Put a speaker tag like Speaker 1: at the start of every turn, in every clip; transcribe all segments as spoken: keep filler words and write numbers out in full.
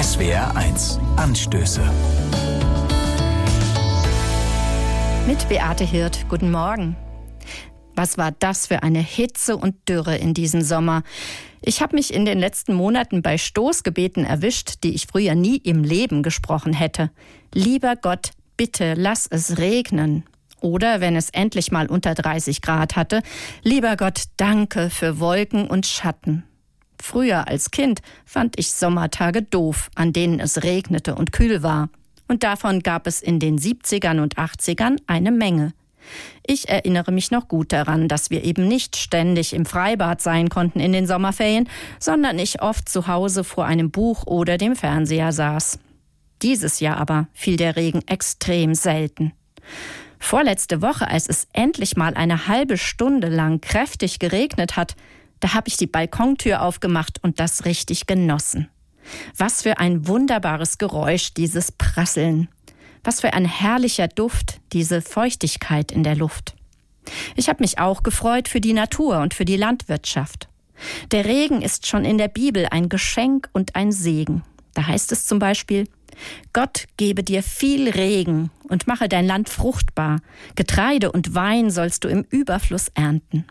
Speaker 1: S W R eins Anstöße.
Speaker 2: Mit Beate Hirt, guten Morgen. Was war das für eine Hitze und Dürre in diesem Sommer? Ich habe mich in den letzten Monaten bei Stoßgebeten erwischt, die ich früher nie im Leben gesprochen hätte. Lieber Gott, bitte lass es regnen. Oder wenn es endlich mal unter dreißig Grad hatte, lieber Gott, danke für Wolken und Schatten. Früher als Kind fand ich Sommertage doof, an denen es regnete und kühl war. Und davon gab es in den siebzigern und achtzigern eine Menge. Ich erinnere mich noch gut daran, dass wir eben nicht ständig im Freibad sein konnten in den Sommerferien, sondern ich oft zu Hause vor einem Buch oder dem Fernseher saß. Dieses Jahr aber fiel der Regen extrem selten. Vorletzte Woche, als es endlich mal eine halbe Stunde lang kräftig geregnet hat, da habe ich die Balkontür aufgemacht und das richtig genossen. Was für ein wunderbares Geräusch, dieses Prasseln. Was für ein herrlicher Duft, diese Feuchtigkeit in der Luft. Ich habe mich auch gefreut für die Natur und für die Landwirtschaft. Der Regen ist schon in der Bibel ein Geschenk und ein Segen. Da heißt es zum Beispiel: Gott gebe dir viel Regen und mache dein Land fruchtbar. Getreide und Wein sollst du im Überfluss ernten.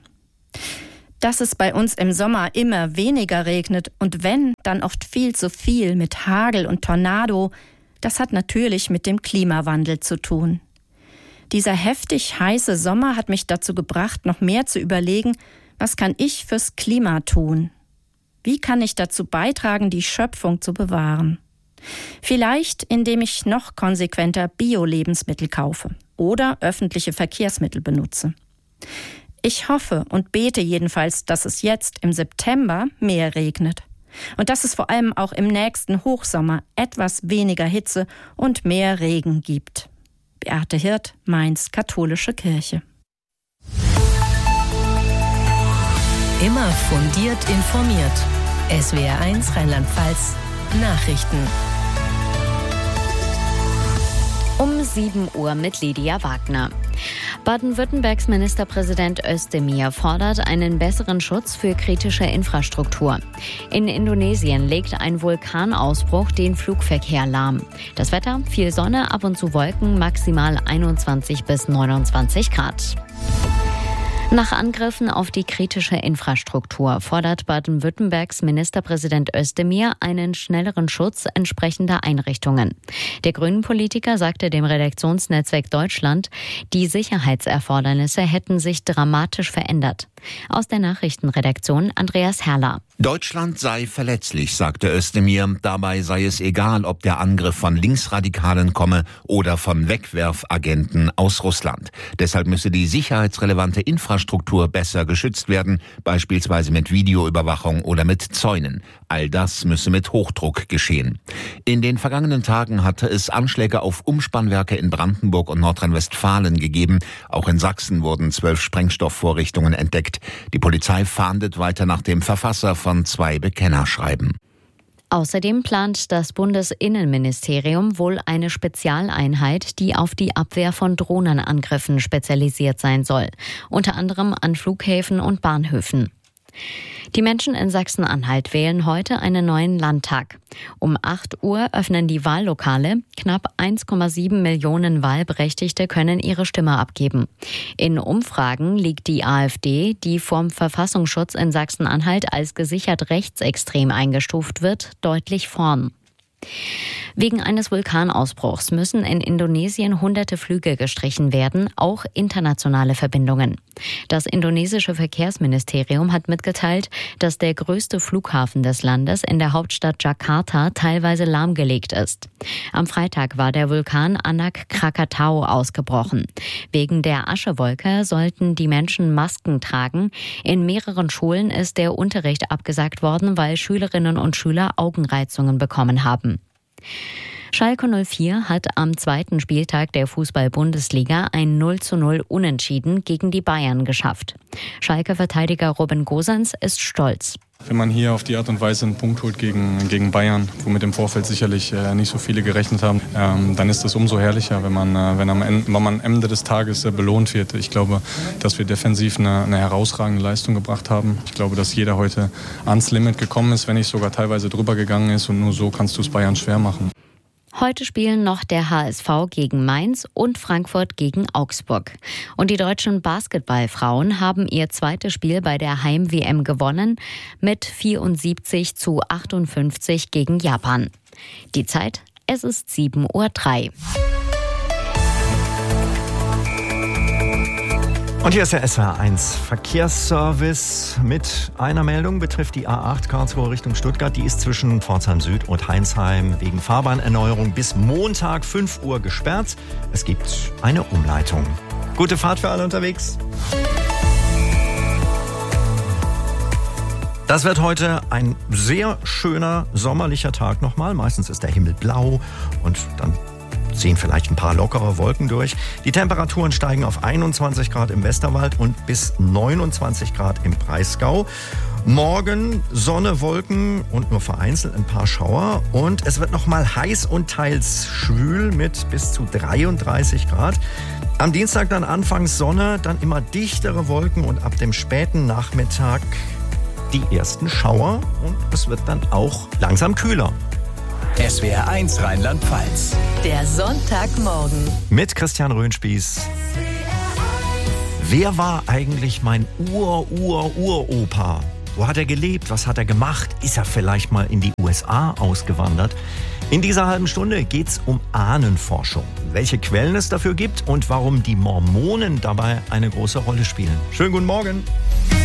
Speaker 2: Dass es bei uns im Sommer immer weniger regnet und wenn, dann oft viel zu viel mit Hagel und Tornado, das hat natürlich mit dem Klimawandel zu tun. Dieser heftig heiße Sommer hat mich dazu gebracht, noch mehr zu überlegen, was kann ich fürs Klima tun? Wie kann ich dazu beitragen, die Schöpfung zu bewahren? Vielleicht, indem ich noch konsequenter Bio-Lebensmittel kaufe oder öffentliche Verkehrsmittel benutze. Ich hoffe und bete jedenfalls, dass es jetzt im September mehr regnet. Und dass es vor allem auch im nächsten Hochsommer etwas weniger Hitze und mehr Regen gibt. Beate Hirt, Mainz Katholische Kirche.
Speaker 3: Immer fundiert informiert. S W R eins Rheinland-Pfalz Nachrichten.
Speaker 4: Um sieben Uhr mit Lydia Wagner. Baden-Württembergs Ministerpräsident Özdemir fordert einen besseren Schutz für kritische Infrastruktur. In Indonesien legt ein Vulkanausbruch den Flugverkehr lahm. Das Wetter: viel Sonne, ab und zu Wolken, maximal einundzwanzig bis neunundzwanzig Grad. Nach Angriffen auf die kritische Infrastruktur fordert Baden-Württembergs Ministerpräsident Özdemir einen schnelleren Schutz entsprechender Einrichtungen. Der Grünen-Politiker sagte dem Redaktionsnetzwerk Deutschland, die Sicherheitserfordernisse hätten sich dramatisch verändert. Aus der Nachrichtenredaktion Andreas Herrler.
Speaker 5: Deutschland sei verletzlich, sagte Özdemir. Dabei sei es egal, ob der Angriff von Linksradikalen komme oder von Wegwerfagenten aus Russland. Deshalb müsse die sicherheitsrelevante Infrastruktur besser geschützt werden, beispielsweise mit Videoüberwachung oder mit Zäunen. All das müsse mit Hochdruck geschehen. In den vergangenen Tagen hatte es Anschläge auf Umspannwerke in Brandenburg und Nordrhein-Westfalen gegeben. Auch in Sachsen wurden zwölf Sprengstoffvorrichtungen entdeckt. Die Polizei fahndet weiter nach dem Verfasser von zwei Bekennerschreiben.
Speaker 4: Außerdem plant das Bundesinnenministerium wohl eine Spezialeinheit, die auf die Abwehr von Drohnenangriffen spezialisiert sein soll, unter anderem an Flughäfen und Bahnhöfen. Die Menschen in Sachsen-Anhalt wählen heute einen neuen Landtag. Um acht Uhr öffnen die Wahllokale. Knapp eins Komma sieben Millionen Wahlberechtigte können ihre Stimme abgeben. In Umfragen liegt die AfD, die vom Verfassungsschutz in Sachsen-Anhalt als gesichert rechtsextrem eingestuft wird, deutlich vorn. Wegen eines Vulkanausbruchs müssen in Indonesien hunderte Flüge gestrichen werden, auch internationale Verbindungen. Das indonesische Verkehrsministerium hat mitgeteilt, dass der größte Flughafen des Landes in der Hauptstadt Jakarta teilweise lahmgelegt ist. Am Freitag war der Vulkan Anak Krakatau ausgebrochen. Wegen der Aschewolke sollten die Menschen Masken tragen. In mehreren Schulen ist der Unterricht abgesagt worden, weil Schülerinnen und Schüler Augenreizungen bekommen haben. Schalke null vier hat am zweiten Spieltag der Fußball-Bundesliga ein null zu null Unentschieden gegen die Bayern geschafft. Schalke-Verteidiger Robin Gosens ist stolz.
Speaker 6: Wenn man hier auf die Art und Weise einen Punkt holt gegen, gegen Bayern, womit im Vorfeld sicherlich äh, nicht so viele gerechnet haben, ähm, dann ist das umso herrlicher, wenn man, äh, wenn, am Ende, wenn man am Ende des Tages äh, belohnt wird. Ich glaube, dass wir defensiv eine, eine herausragende Leistung gebracht haben. Ich glaube, dass jeder heute ans Limit gekommen ist, wenn nicht sogar teilweise drüber gegangen ist, und nur so kannst du es Bayern schwer machen.
Speaker 4: Heute spielen noch der H S V gegen Mainz und Frankfurt gegen Augsburg. Und die deutschen Basketballfrauen haben ihr zweites Spiel bei der Heim-W M gewonnen mit vierundsiebzig zu achtundfünfzig gegen Japan. Die Zeit, es ist sieben Uhr drei.
Speaker 7: Und hier ist der S W R eins Verkehrsservice mit einer Meldung, betrifft die A acht Karlsruhe Richtung Stuttgart. Die ist zwischen Pforzheim Süd und Heinsheim wegen Fahrbahnerneuerung bis Montag fünf Uhr gesperrt. Es gibt eine Umleitung. Gute Fahrt für alle unterwegs. Das wird heute ein sehr schöner sommerlicher Tag nochmal. Meistens ist der Himmel blau und dann ziehen vielleicht ein paar lockere Wolken durch. Die Temperaturen steigen auf einundzwanzig Grad im Westerwald und bis neunundzwanzig Grad im Breisgau. Morgen Sonne, Wolken und nur vereinzelt ein paar Schauer. Und es wird nochmal heiß und teils schwül mit bis zu dreiunddreißig Grad. Am Dienstag dann anfangs Sonne, dann immer dichtere Wolken und ab dem späten Nachmittag die ersten Schauer. Und es wird dann auch langsam kühler.
Speaker 1: S W R eins Rheinland-Pfalz.
Speaker 3: Der Sonntagmorgen.
Speaker 7: Mit Christian Röhnspieß. Wer war eigentlich mein Ur-Ur-Uropa? Wo hat er gelebt? Was hat er gemacht? Ist er vielleicht mal in die U S A ausgewandert? In dieser halben Stunde geht's um Ahnenforschung. Welche Quellen es dafür gibt und warum die Mormonen dabei eine große Rolle spielen. Schönen guten Morgen.